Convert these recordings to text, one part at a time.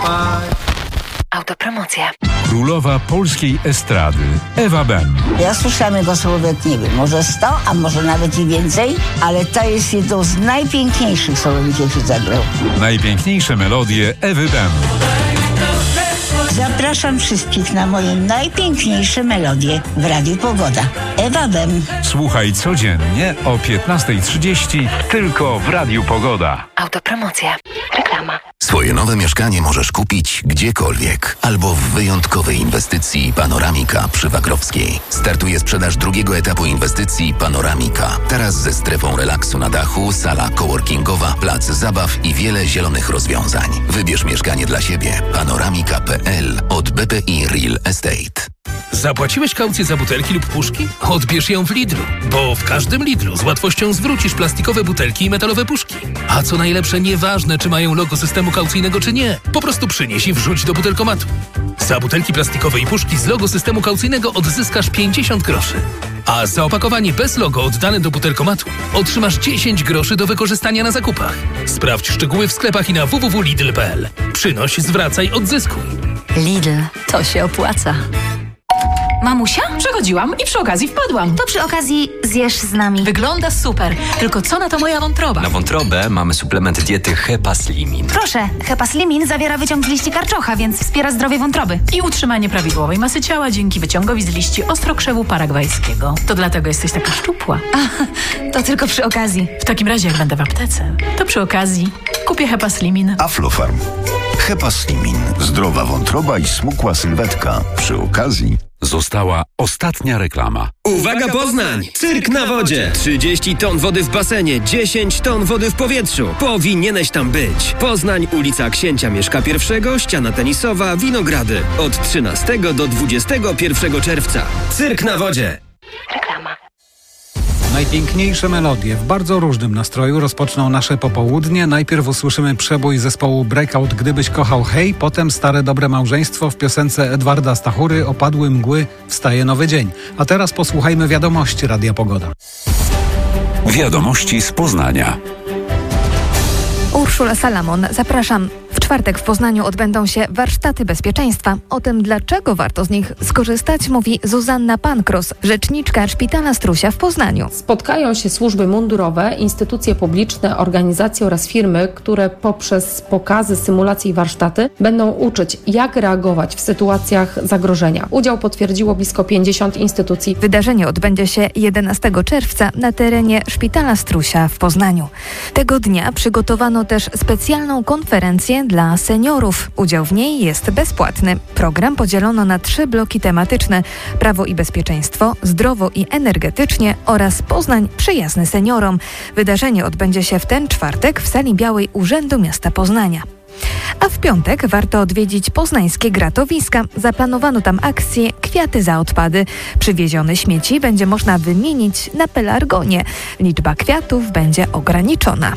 Autopromocja. Królowa polskiej estrady Ewa Ben. Ja słyszałam jego słowet, nie wiem, może 100, a może nawet i więcej, ale to jest jedną z najpiękniejszych słowet, jakie zagrał. Najpiękniejsze melodie Ewy Ben. Zapraszam wszystkich na moje najpiękniejsze melodie w Radiu Pogoda. Ewa Ben. Słuchaj codziennie o 15:30 tylko w Radiu Pogoda. Autopromocja. Reklama. Swoje nowe mieszkanie możesz kupić gdziekolwiek albo w wyjątkowej inwestycji Panoramika przy Wagrowskiej. Startuje sprzedaż drugiego etapu inwestycji Panoramika. Teraz ze strefą relaksu na dachu, sala coworkingowa, plac zabaw i wiele zielonych rozwiązań. Wybierz mieszkanie dla siebie. Panoramika.pl od BPI Real Estate. Zapłaciłeś kaucję za butelki lub puszki? Odbierz ją w Lidlu, bo w każdym Lidlu z łatwością zwrócisz plastikowe butelki i metalowe puszki. A co najlepsze, nieważne czy mają logo systemu kaucyjnego czy nie, po prostu przynieś i wrzuć do butelkomatu. Za butelki plastikowe i puszki z logo systemu kaucyjnego odzyskasz 50 groszy. A za opakowanie bez logo oddane do butelkomatu otrzymasz 10 groszy do wykorzystania na zakupach. Sprawdź szczegóły w sklepach i na www.lidl.pl. Przynoś, zwracaj, odzyskuj. Lidl. To się opłaca. Mamusia? Przechodziłam i przy okazji wpadłam. To przy okazji zjesz z nami. Wygląda super. Tylko co na to moja wątroba? Na wątrobę mamy suplement diety Hepaslimin. Proszę, Hepaslimin zawiera wyciąg z liści karczocha, więc wspiera zdrowie wątroby. I utrzymanie prawidłowej masy ciała dzięki wyciągowi z liści ostrokrzewu paragwajskiego. To dlatego jesteś taka szczupła. To tylko przy okazji. W takim razie jak będę w aptece, to przy okazji kupię Hepaslimin. Aflofarm. Hepaslimin. Zdrowa wątroba i smukła sylwetka. Przy okazji Została ostatnia reklama. Uwaga Poznań! Cyrk na wodzie! 30 ton wody w basenie, 10 ton wody w powietrzu. Powinieneś tam być. Poznań, ulica Księcia Mieszka I, ściana tenisowa, Winogrady. Od 13 do 21 czerwca. Cyrk na wodzie! Reklama. Najpiękniejsze melodie w bardzo różnym nastroju rozpoczną nasze popołudnie. Najpierw usłyszymy przebój zespołu Breakout Gdybyś kochał hej, potem Stare dobre małżeństwo w piosence Edwarda Stachury Opadły mgły, wstaje nowy dzień. A teraz posłuchajmy wiadomości Radia Pogoda. Wiadomości z Poznania. Urszula Salamon, zapraszam. W czwartek w Poznaniu odbędą się warsztaty bezpieczeństwa. O tym, dlaczego warto z nich skorzystać, mówi Zuzanna Pankros, rzeczniczka Szpitala Strusia w Poznaniu. Spotkają się służby mundurowe, instytucje publiczne, organizacje oraz firmy, które poprzez pokazy, symulacje i warsztaty będą uczyć, jak reagować w sytuacjach zagrożenia. Udział potwierdziło blisko 50 instytucji. Wydarzenie odbędzie się 11 czerwca na terenie Szpitala Strusia w Poznaniu. Tego dnia przygotowano też specjalną konferencję dla seniorów. Udział w niej jest bezpłatny. Program podzielono na 3 bloki tematyczne: prawo i bezpieczeństwo, zdrowo i energetycznie oraz Poznań przyjazny seniorom. Wydarzenie odbędzie się w ten czwartek w sali białej Urzędu Miasta Poznania. A w piątek warto odwiedzić poznańskie gratowiska. Zaplanowano tam akcję Kwiaty za odpady. Przywiezione śmieci będzie można wymienić na pelargonie. Liczba kwiatów będzie ograniczona.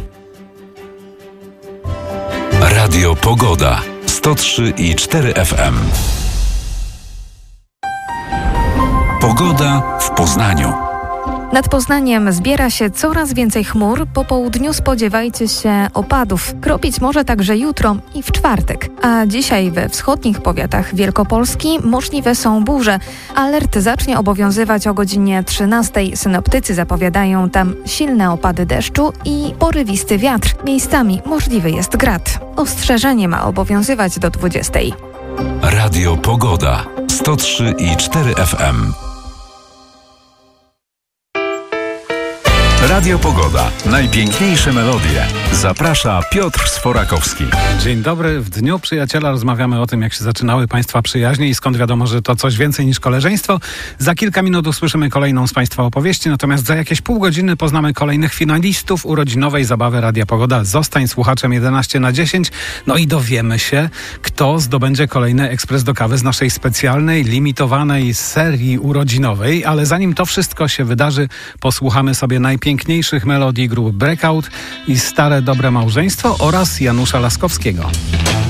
Radio Pogoda 103,4 FM. Pogoda w Poznaniu. Nad Poznaniem zbiera się coraz więcej chmur. Po południu spodziewajcie się opadów. Kropić może także jutro i w czwartek. A dzisiaj we wschodnich powiatach Wielkopolski możliwe są burze. Alert zacznie obowiązywać o godzinie 13. Synoptycy zapowiadają tam silne opady deszczu i porywisty wiatr. Miejscami możliwy jest grad. Ostrzeżenie ma obowiązywać do 20. Radio Pogoda 103,4 FM. Radio Pogoda. Najpiękniejsze melodie. Zaprasza Piotr Sforakowski. Dzień dobry. W Dniu Przyjaciela rozmawiamy o tym, jak się zaczynały Państwa przyjaźnie i skąd wiadomo, że to coś więcej niż koleżeństwo. Za kilka minut usłyszymy kolejną z Państwa opowieści, natomiast za jakieś pół godziny poznamy kolejnych finalistów urodzinowej zabawy Radia Pogoda. Zostań słuchaczem 11 na 10. No i dowiemy się, kto zdobędzie kolejny ekspres do kawy z naszej specjalnej, limitowanej serii urodzinowej. Ale zanim to wszystko się wydarzy, posłuchamy sobie najpiękniejszych melodii grup Breakout i Stare dobre małżeństwo oraz Janusza Laskowskiego.